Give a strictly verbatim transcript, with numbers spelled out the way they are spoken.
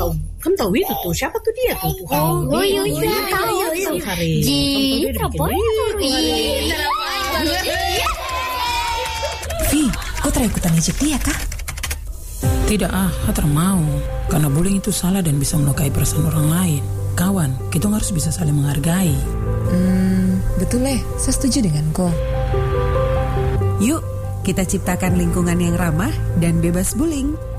tahu, kamu tahu itu tuh siapa tuh dia tuh? Oh, oh iya iya tahu. Ji, teropon. Vi, kau terakhir ikutan ejek dia kah? Tidak ah, Hater mau. Karena bullying itu salah dan bisa melukai perasaan orang lain. Kawan, kita harus bisa saling menghargai. Hmm, betul eh, saya setuju dengan kau. Yuk, kita ciptakan lingkungan yang ramah dan bebas bullying.